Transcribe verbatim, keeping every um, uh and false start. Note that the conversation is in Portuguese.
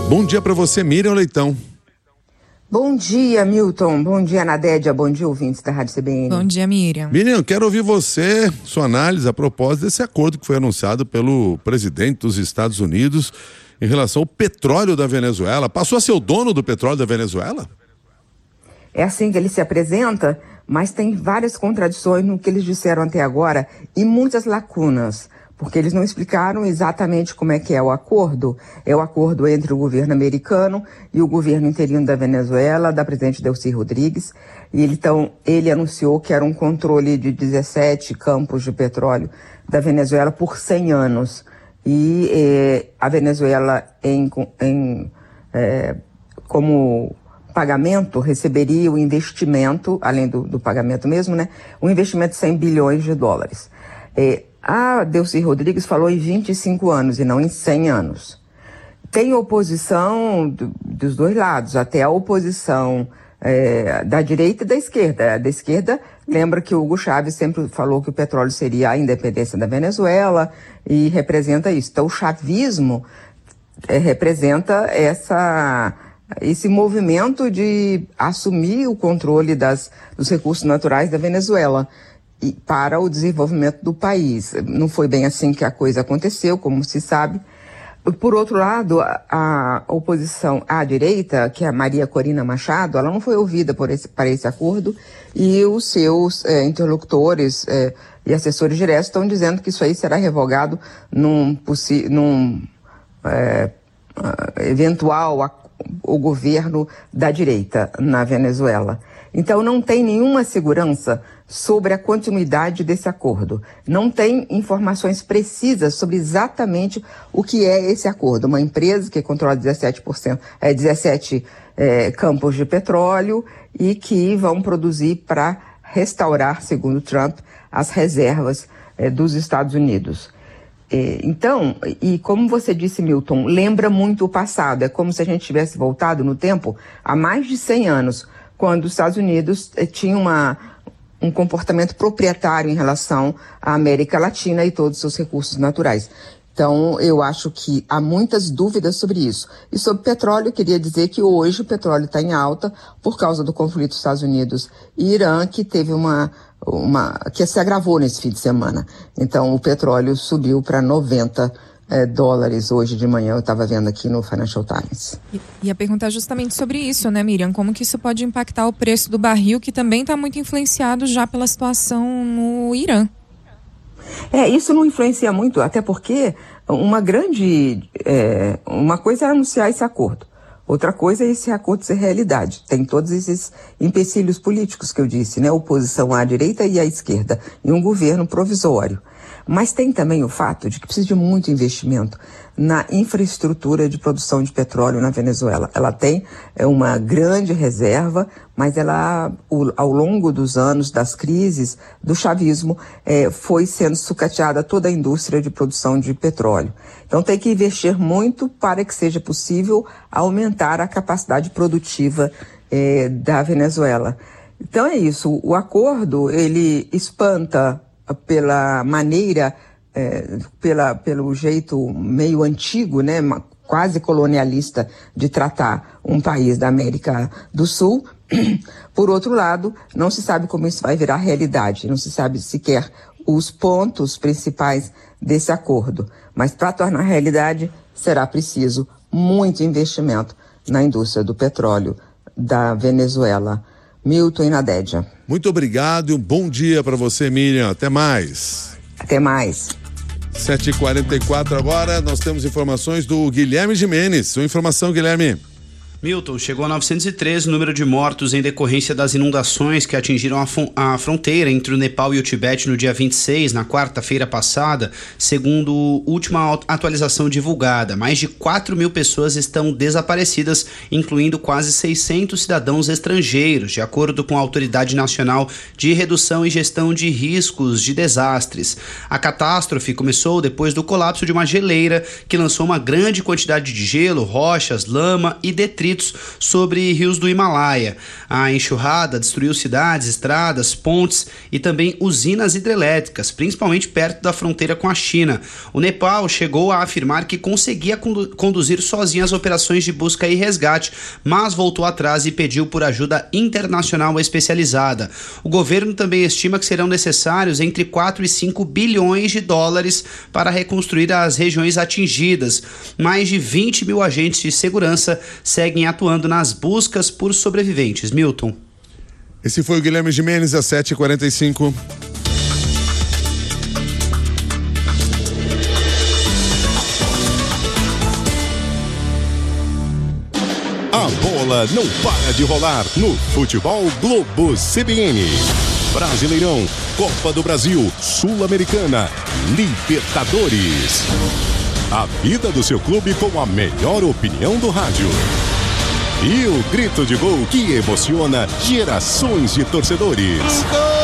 Bom dia para você, Miriam Leitão. Bom dia, Milton. Bom dia, Nadédia. Bom dia, ouvintes da Rádio C B N. Bom dia, Miriam. Miriam, quero ouvir você, sua análise a propósito desse acordo que foi anunciado pelo presidente dos Estados Unidos em relação ao petróleo da Venezuela. Passou a ser o dono do petróleo da Venezuela? É assim que ele se apresenta, mas tem várias contradições no que eles disseram até agora e muitas lacunas, porque eles não explicaram exatamente como é que é o acordo. É o acordo entre o governo americano e o governo interino da Venezuela, da presidente Delcy Rodrigues. E ele, então, ele anunciou que era um controle de dezessete campos de petróleo da Venezuela por cem anos. E eh, a Venezuela, em, em, eh, como pagamento, receberia o investimento, além do, do pagamento mesmo, né? Um investimento de cem bilhões de dólares. Eh, A Delcy Rodrigues falou em vinte e cinco anos e não em cem anos. Tem oposição do, dos dois lados, até a oposição é, da direita e da esquerda. Da esquerda, lembra que o Hugo Chávez sempre falou que o petróleo seria a independência da Venezuela e representa isso. Então o chavismo é, representa essa, esse movimento de assumir o controle das, dos recursos naturais da Venezuela e para o desenvolvimento do país. Não foi bem assim que a coisa aconteceu, como se sabe. Por outro lado, a, a oposição à direita, que é a Maria Corina Machado, ela não foi ouvida por esse, para esse acordo, e os seus é, interlocutores é, e assessores diretos estão dizendo que isso aí será revogado num, num é, eventual a, o governo da direita na Venezuela. Então não tem nenhuma segurança sobre a continuidade desse acordo. Não tem informações precisas sobre exatamente o que é esse acordo. Uma empresa que controla dezessete por cento, é, dezessete é, campos de petróleo e que vão produzir para restaurar, segundo Trump, as reservas é, dos Estados Unidos. É, então, e como você disse, Milton, lembra muito o passado. É como se a gente tivesse voltado no tempo há mais de cem anos, quando os Estados Unidos eh, tinham uma, um comportamento proprietário em relação à América Latina e todos os seus recursos naturais. Então, eu acho que há muitas dúvidas sobre isso. E sobre petróleo, eu queria dizer que hoje o petróleo está em alta por causa do conflito dos Estados Unidos e Irã, que teve uma, uma que se agravou nesse fim de semana. Então, o petróleo subiu para noventa É, dólares hoje de manhã, eu estava vendo aqui no Financial Times. E, e a pergunta é justamente sobre isso, né, Miriam? Como que isso pode impactar o preço do barril, que também está muito influenciado já pela situação no Irã? É, isso não influencia muito, até porque uma grande, é, uma coisa é anunciar esse acordo. Outra coisa é esse acordo ser realidade. Tem todos esses empecilhos políticos que eu disse, né? Oposição à direita e à esquerda, e um governo provisório. Mas tem também o fato de que precisa de muito investimento na infraestrutura de produção de petróleo na Venezuela. Ela tem é, uma grande reserva, mas ela, o, ao longo dos anos das crises do chavismo, é, foi sendo sucateada toda a indústria de produção de petróleo. Então tem que investir muito para que seja possível aumentar a capacidade produtiva é, da Venezuela. Então é isso, o acordo, ele espanta pela maneira, é, pela, pelo jeito meio antigo, né, quase colonialista de tratar um país da América do Sul. Por outro lado, não se sabe como isso vai virar realidade, não se sabe sequer os pontos principais desse acordo. Mas para tornar realidade, será preciso muito investimento na indústria do petróleo da Venezuela. Milton e Nadédia. Muito obrigado e um bom dia para você, Miriam. Até mais. Até mais. sete e quarenta e quatro agora, nós temos informações do Guilherme Gimenez. Sua informação, Guilherme. Milton, chegou a novecentos e treze o número de mortos em decorrência das inundações que atingiram a, a fronteira entre o Nepal e o Tibete no dia vinte e seis, na quarta-feira passada, segundo a última atualização divulgada. Mais de quatro mil pessoas estão desaparecidas, incluindo quase seiscentos cidadãos estrangeiros, de acordo com a Autoridade Nacional de Redução e Gestão de Riscos de Desastres. A catástrofe começou depois do colapso de uma geleira que lançou uma grande quantidade de gelo, rochas, lama e detritos detritos sobre rios do Himalaia. A enxurrada destruiu cidades, estradas, pontes e também usinas hidrelétricas, principalmente perto da fronteira com a China. O Nepal chegou a afirmar que conseguia condu- conduzir sozinho as operações de busca e resgate, mas voltou atrás e pediu por ajuda internacional especializada. O governo também estima que serão necessários entre quatro e cinco bilhões de dólares para reconstruir as regiões atingidas. Mais de vinte mil agentes de segurança seguem atuando nas buscas por sobreviventes. Milton. Esse foi o Guilherme Gimenez, às sete e quarenta e cinco. A bola não para de rolar no Futebol Globo C B N. Brasileirão, Copa do Brasil, Sul-Americana, Libertadores. A vida do seu clube com a melhor opinião do rádio. E o grito de gol que emociona gerações de torcedores.